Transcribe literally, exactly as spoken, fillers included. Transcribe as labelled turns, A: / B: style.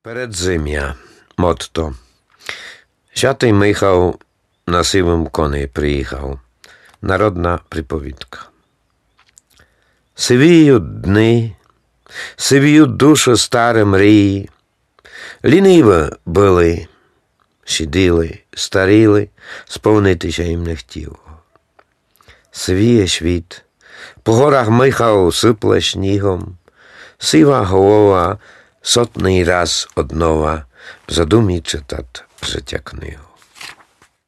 A: Передзим'я. Motto. Святий Михał на сивому коні приїхав. Народна приповідка. Сивіють дни, сивіють душу старі мрії. Ліниво були, сиділи, старіли, сповнитися їм не хотіло. Сивіє світ, по горах Михał сипле снігом, сива голова сотний раз однова в задумі читать життя книгу.